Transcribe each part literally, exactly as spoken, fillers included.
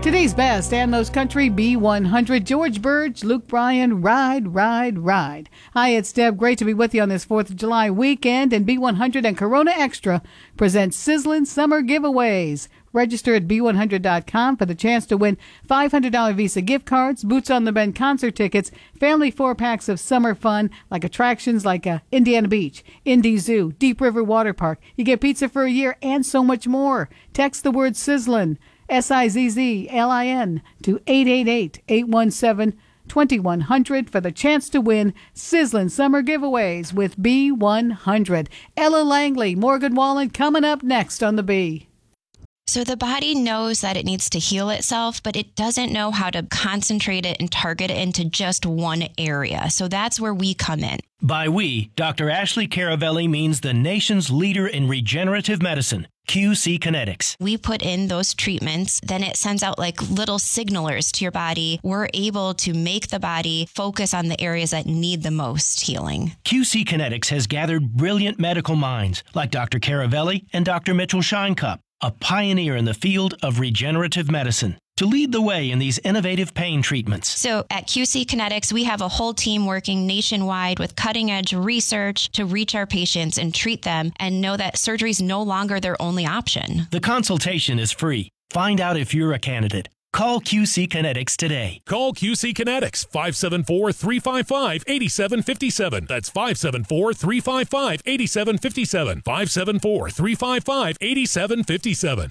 Today's best and most country B one hundred. George Burge, Luke Bryan, Ride, Ride, Ride. Hi, it's Deb. Great to be with you on this fourth of July weekend. And B one hundred and Corona Extra present sizzling summer giveaways. Register at B one hundred dot com for the chance to win five hundred dollars Visa gift cards, Boots on the Bend concert tickets, family four-packs of summer fun like attractions like uh, Indiana Beach, Indy Zoo, Deep River Water Park. You get pizza for a year and so much more. Text the word sizzlin', S I Z Z L I N, to eight eight eight, eight one seven, two one zero zero for the chance to win sizzling summer giveaways with B one hundred. Ella Langley, Morgan Wallen coming up next on the B. So the body knows that it needs to heal itself, but it doesn't know how to concentrate it and target it into just one area. So that's where we come in. By we, Doctor Ashley Caravelli means the nation's leader in regenerative medicine, Q C Kinetics. We put in those treatments, then it sends out like little signalers to your body. We're able to make the body focus on the areas that need the most healing. Q C Kinetics has gathered brilliant medical minds like Doctor Caravelli and Doctor Mitchell Scheinkup, a pioneer in the field of regenerative medicine, to lead the way in these innovative pain treatments. So at Q C Kinetics, we have a whole team working nationwide with cutting-edge research to reach our patients and treat them and know that surgery is no longer their only option. The consultation is free. Find out if you're a candidate. Call Q C Kinetics today. Call Q C Kinetics, five seven four, three five five, eight seven five seven. That's five seven four, three five five, eight seven five seven. five seven four, three five five, eight seven five seven.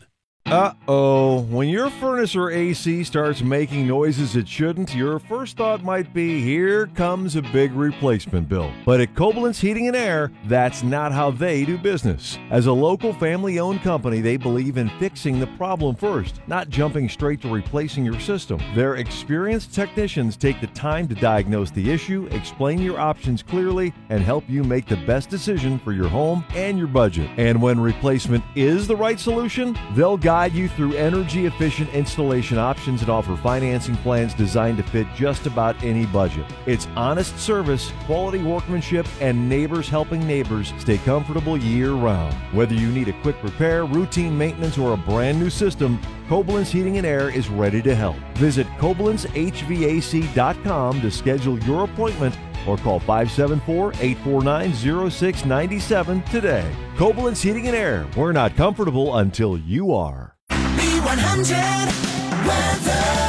Uh-oh. When your furnace or A C starts making noises it shouldn't, your first thought might be, here comes a big replacement bill. But at Koblenz Heating and Air, that's not how they do business. As a local family-owned company, they believe in fixing the problem first, not jumping straight to replacing your system. Their experienced technicians take the time to diagnose the issue, explain your options clearly, and help you make the best decision for your home and your budget. And when replacement is the right solution, they'll guide you through energy-efficient installation options and offer financing plans designed to fit just about any budget. It's honest service, quality workmanship, and neighbors helping neighbors stay comfortable year-round. Whether you need a quick repair, routine maintenance, or a brand new system, Koblenz Heating and Air is ready to help. Visit Koblenz H V A C dot com to schedule your appointment or call five seven four, eight four nine, zero six nine seven today. Koblenz Heating and Air. We're not comfortable until you are. B one hundred weather.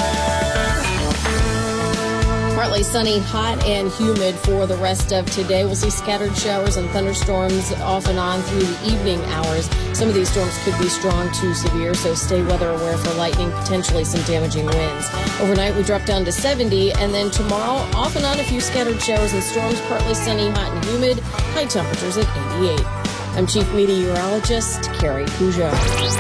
Partly sunny, hot, and humid for the rest of today. We'll see scattered showers and thunderstorms off and on through the evening hours. Some of these storms could be strong to severe, so stay weather aware for lightning, potentially some damaging winds. Overnight, we drop down to seventy, and then tomorrow, off and on a few scattered showers and storms, partly sunny, hot, and humid, high temperatures at eighty-eight. I'm Chief Meteorologist Carrie Peugeot.